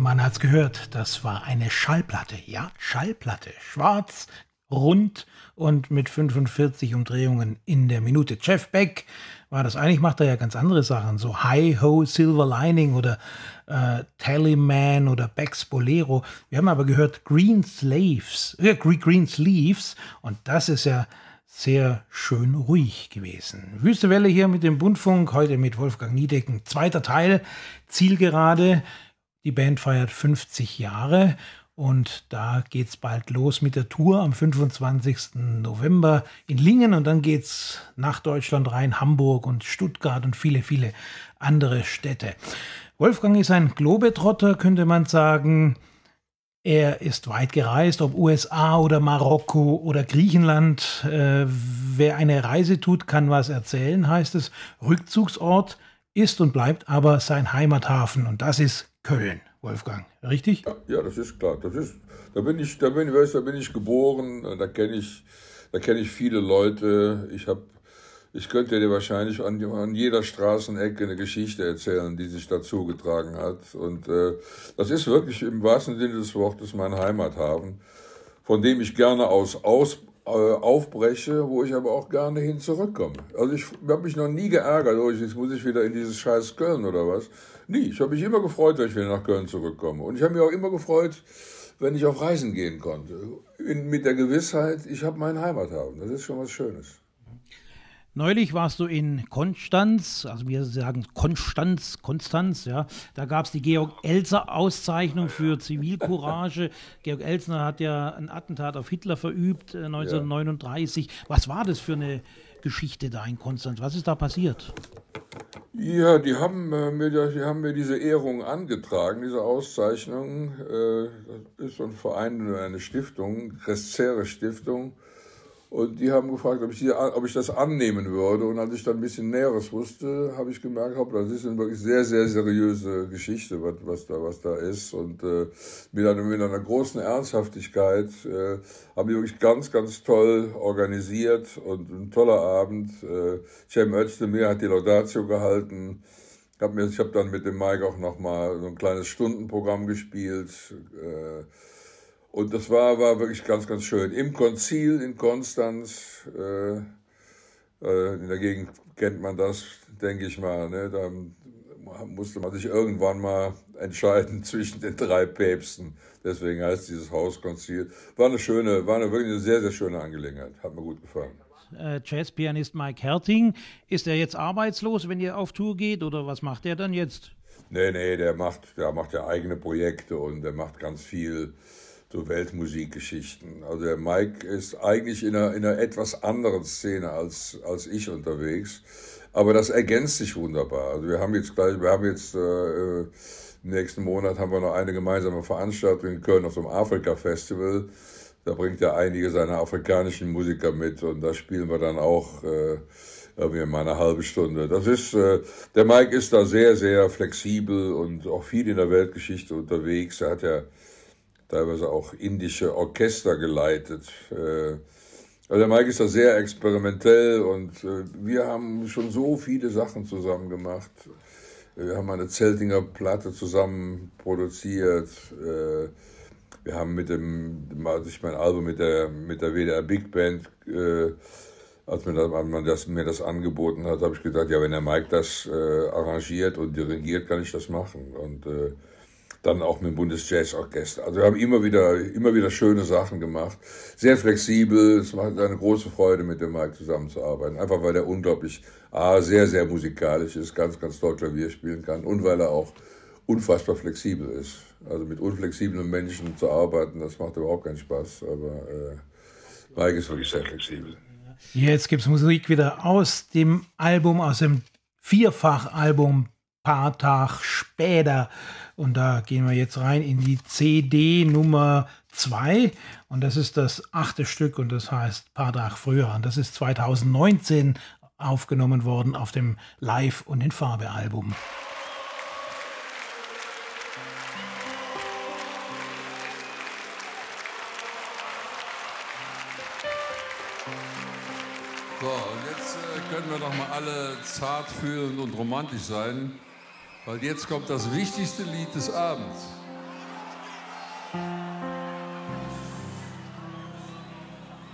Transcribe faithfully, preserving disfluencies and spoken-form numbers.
Man hat's gehört, das war eine Schallplatte. Ja, Schallplatte. Schwarz, rund und mit fünfundvierzig Umdrehungen in der Minute. Jeff Beck war das. Eigentlich macht er ja ganz andere Sachen, so Hi Ho, Silver Lining oder äh, Tallyman oder Beck's Bolero. Wir haben aber gehört Green Slaves, äh, Green Sleeves, und das ist ja sehr schön ruhig gewesen. Wüste Welle hier mit dem Bundfunk, heute mit Wolfgang Niedecken. Zweiter Teil, Zielgerade. Die Band feiert fünfzig Jahre und da geht's bald los mit der Tour am fünfundzwanzigsten November in Lingen und dann geht's nach Deutschland rein, Hamburg und Stuttgart und viele, viele andere Städte. Wolfgang ist ein Globetrotter, könnte man sagen. Er ist weit gereist, ob U S A oder Marokko oder Griechenland. Äh, wer eine Reise tut, kann was erzählen, heißt es. Rückzugsort ist und bleibt aber sein Heimathafen und das ist Köln, Wolfgang, richtig? Ja, ja, das ist klar. Das ist, da bin ich, da bin, weißt, da bin ich geboren, da kenne ich, da kenne ich viele Leute. Ich habe, ich könnte dir wahrscheinlich an, an jeder Straßenecke eine Geschichte erzählen, die sich dazu getragen hat. Und äh, das ist wirklich im wahrsten Sinne des Wortes mein Heimathafen, von dem ich gerne aus, aus äh, aufbreche, wo ich aber auch gerne hin zurückkomme. Also ich habe mich noch nie geärgert, oh, jetzt muss ich wieder in dieses scheiß Köln oder was. Nie. Ich habe mich immer gefreut, wenn ich wieder nach Köln zurückkomme. Und ich habe mich auch immer gefreut, wenn ich auf Reisen gehen konnte. In, mit der Gewissheit, ich habe meinen Heimathafen. Das ist schon was Schönes. Neulich warst du in Konstanz, also wir sagen Konstanz, Konstanz, ja. Da gab es die Georg-Elser-Auszeichnung für Zivilcourage. Georg Elsner hat ja ein Attentat auf Hitler verübt, äh, neunzehnhundertneununddreißig. Ja. Was war das für eine Geschichte da in Konstanz? Was ist da passiert? Ja, die haben, äh, mir, die haben mir diese Ehrung angetragen, diese Auszeichnung. Äh, das ist so ein Verein, eine Stiftung, Crescere Stiftung. Und die haben gefragt, ob ich, die, ob ich das annehmen würde. Und als ich dann ein bisschen Näheres wusste, habe ich gemerkt, hopp, das ist eine wirklich sehr, sehr seriöse Geschichte, was, was, da, was da ist. Und äh, mit, einer, mit einer großen Ernsthaftigkeit äh, haben die wirklich ganz, ganz toll organisiert. Und ein toller Abend. Äh, Cem Özdemir hat die Laudatio gehalten. Ich habe hab dann mit dem Mike auch nochmal so ein kleines Stundenprogramm gespielt. Äh, Und das war, war wirklich ganz, ganz schön. Im Konzil in Konstanz, äh, äh, in der Gegend kennt man das, denke ich mal. Ne? Da musste man sich irgendwann mal entscheiden zwischen den drei Päpsten. Deswegen heißt dieses Haus Konzil. War eine schöne, war eine wirklich eine sehr, sehr schöne Angelegenheit. Hat mir gut gefallen. Äh, Jazzpianist Mike Herting, ist er jetzt arbeitslos, wenn ihr auf Tour geht, oder was macht er dann jetzt? Nee, nee, der macht, der macht ja eigene Projekte und der macht ganz viel so Weltmusikgeschichten. Also der Mike ist eigentlich in einer, in einer etwas anderen Szene als, als ich unterwegs, aber das ergänzt sich wunderbar. Also wir haben jetzt gleich, wir haben jetzt äh, im nächsten Monat haben wir noch eine gemeinsame Veranstaltung in Köln auf so einem Afrika-Festival. Da bringt er einige seiner afrikanischen Musiker mit und da spielen wir dann auch äh, irgendwie mal eine halbe Stunde. Das ist, äh, der Mike ist da sehr, sehr flexibel und auch viel in der Weltgeschichte unterwegs. Er hat ja teilweise auch indische Orchester geleitet. Also der Mike ist da sehr experimentell und wir haben schon so viele Sachen zusammen gemacht. Wir haben eine Zeltinger Platte zusammen produziert. Wir haben mit dem, als ich mein Album mit der, mit der W D R Big Band, als mir das, als man das, mir das angeboten hat, habe ich gedacht, ja, wenn der Mike das arrangiert und dirigiert, kann ich das machen. Und dann auch mit dem Bundesjazzorchester. Also wir haben immer wieder, immer wieder schöne Sachen gemacht. Sehr flexibel. Es macht eine große Freude, mit dem Mike zusammenzuarbeiten. Einfach weil er unglaublich, ah, sehr, sehr musikalisch ist, ganz, ganz toll Klavier spielen kann und weil er auch unfassbar flexibel ist. Also mit unflexiblen Menschen zu arbeiten, das macht überhaupt keinen Spaß. Aber äh, Mike ist wirklich sehr flexibel. Jetzt gibt es Musik wieder aus dem Album, aus dem Vierfach-Album Paar Tag später. Und da gehen wir jetzt rein in die C D Nummer zwei. Und das ist das achte Stück und das heißt Paar Tag früher. Und das ist zweitausendneunzehn aufgenommen worden auf dem Live- und in Farbe-Album. So, und jetzt äh, können wir doch mal alle zartfühlend und romantisch sein, weil jetzt kommt das wichtigste Lied des Abends. Tschüss.